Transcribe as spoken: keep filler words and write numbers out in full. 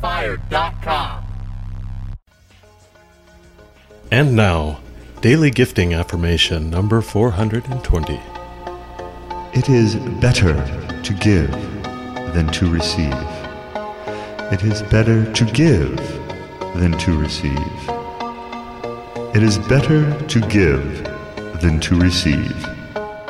fire dot com. And now, Daily Gifting Affirmation number four hundred twenty. It is better to give than to receive. It is better to give than to receive. It is better to give than to receive.